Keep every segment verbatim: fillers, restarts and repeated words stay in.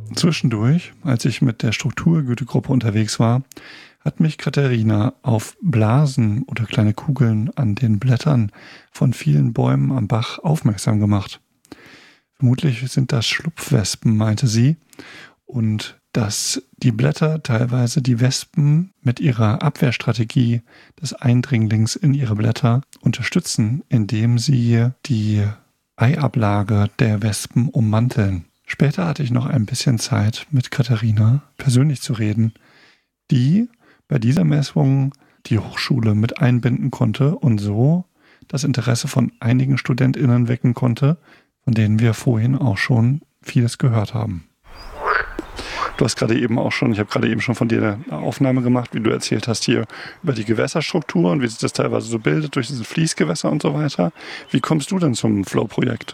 Zwischendurch, als ich mit der Strukturgütegruppe unterwegs war, hat mich Katharina auf Blasen oder kleine Kugeln an den Blättern von vielen Bäumen am Bach aufmerksam gemacht. Vermutlich sind das Schlupfwespen, meinte sie, und dass die Blätter teilweise die Wespen mit ihrer Abwehrstrategie des Eindringlings in ihre Blätter unterstützen, indem sie die Eiablage der Wespen ummanteln. Später hatte ich noch ein bisschen Zeit, mit Katharina persönlich zu reden, die bei dieser Messung die Hochschule mit einbinden konnte und so das Interesse von einigen StudentInnen wecken konnte, von denen wir vorhin auch schon vieles gehört haben. Du hast gerade eben auch schon, ich habe gerade eben schon von dir eine Aufnahme gemacht, wie du erzählt hast hier über die Gewässerstruktur und wie sich das teilweise so bildet durch diese Fließgewässer und so weiter. Wie kommst du denn zum Flow-Projekt?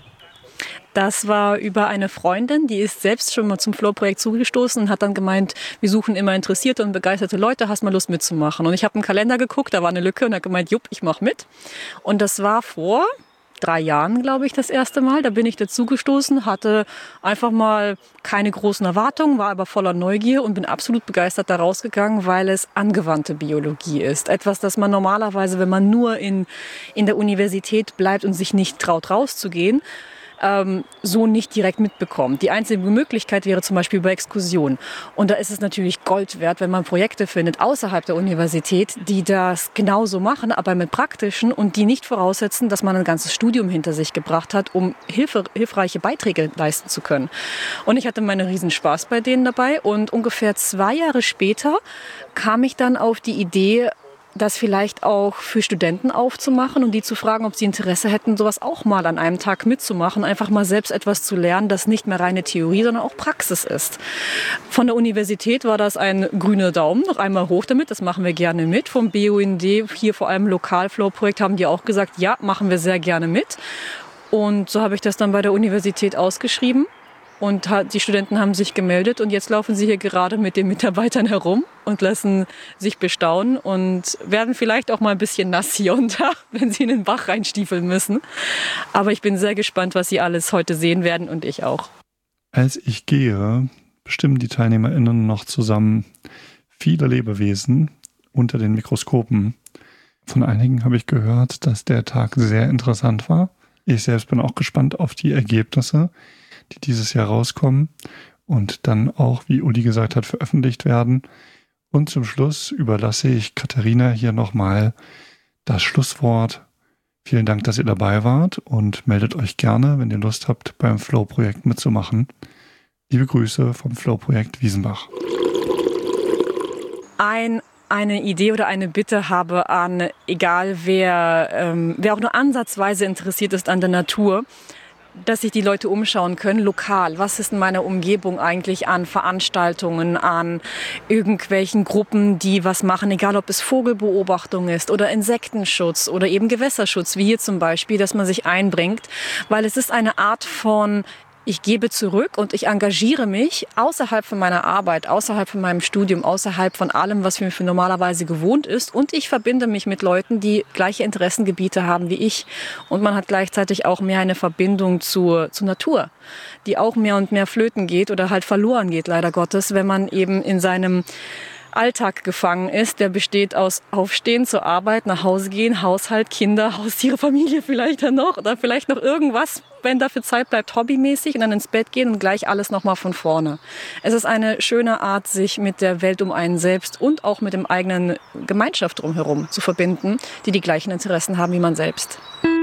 Das war über eine Freundin, die ist selbst schon mal zum Flow-Projekt zugestoßen und hat dann gemeint, wir suchen immer interessierte und begeisterte Leute, hast mal Lust mitzumachen? Und ich habe einen Kalender geguckt, da war eine Lücke und hat gemeint, jupp, ich mache mit. Und das war vor drei Jahren, glaube ich, das erste Mal. Da bin ich dazugestoßen, hatte einfach mal keine großen Erwartungen, war aber voller Neugier und bin absolut begeistert da rausgegangen, weil es angewandte Biologie ist. Etwas, das man normalerweise, wenn man nur in, in der Universität bleibt und sich nicht traut, rauszugehen, ähm, so nicht direkt mitbekommt. Die einzige Möglichkeit wäre zum Beispiel über Exkursion. Und da ist es natürlich Gold wert, wenn man Projekte findet außerhalb der Universität, die das genauso machen, aber mit praktischen und die nicht voraussetzen, dass man ein ganzes Studium hinter sich gebracht hat, um hilfe, hilfreiche Beiträge leisten zu können. Und ich hatte meinen riesen Spaß bei denen dabei und ungefähr zwei Jahre später kam ich dann auf die Idee, das vielleicht auch für Studenten aufzumachen und die zu fragen, ob sie Interesse hätten, sowas auch mal an einem Tag mitzumachen, einfach mal selbst etwas zu lernen, das nicht mehr reine Theorie, sondern auch Praxis ist. Von der Universität war das ein grüner Daumen, noch einmal hoch damit, das machen wir gerne mit. Vom B U N D, hier vor allem Lokalflow-Projekt, haben die auch gesagt, ja, machen wir sehr gerne mit. Und so habe ich das dann bei der Universität ausgeschrieben. Und die Studenten haben sich gemeldet und jetzt laufen sie hier gerade mit den Mitarbeitern herum und lassen sich bestaunen und werden vielleicht auch mal ein bisschen nass hier und da, wenn sie in den Bach reinstiefeln müssen. Aber ich bin sehr gespannt, was sie alles heute sehen werden und ich auch. Als ich gehe, bestimmen die TeilnehmerInnen noch zusammen viele Lebewesen unter den Mikroskopen. Von einigen habe ich gehört, dass der Tag sehr interessant war. Ich selbst bin auch gespannt auf die Ergebnisse, die dieses Jahr rauskommen und dann auch, wie Uli gesagt hat, veröffentlicht werden. Und zum Schluss überlasse ich Katharina hier nochmal das Schlusswort. Vielen Dank, dass ihr dabei wart und meldet euch gerne, wenn ihr Lust habt, beim Flow-Projekt mitzumachen. Liebe Grüße vom Flow-Projekt Wiesenbach. Ein eine Idee oder eine Bitte habe an, egal wer, ähm, wer auch nur ansatzweise interessiert ist an der Natur, dass sich die Leute umschauen können, lokal. Was ist in meiner Umgebung eigentlich an Veranstaltungen, an irgendwelchen Gruppen, die was machen, egal ob es Vogelbeobachtung ist oder Insektenschutz oder eben Gewässerschutz, wie hier zum Beispiel, dass man sich einbringt, weil es ist eine Art von ich gebe zurück und ich engagiere mich außerhalb von meiner Arbeit, außerhalb von meinem Studium, außerhalb von allem, was mir für normalerweise gewohnt ist. Und ich verbinde mich mit Leuten, die gleiche Interessengebiete haben wie ich. Und man hat gleichzeitig auch mehr eine Verbindung zur, zur Natur, die auch mehr und mehr flöten geht oder halt verloren geht, leider Gottes, wenn man eben in seinem Alltag gefangen ist, der besteht aus Aufstehen, zur Arbeit, nach Hause gehen, Haushalt, Kinder, Haustiere, Familie vielleicht dann noch oder vielleicht noch irgendwas, wenn dafür Zeit bleibt, hobbymäßig und dann ins Bett gehen und gleich alles nochmal von vorne. Es ist eine schöne Art, sich mit der Welt um einen selbst und auch mit dem eigenen Gemeinschaft drumherum zu verbinden, die die gleichen Interessen haben wie man selbst.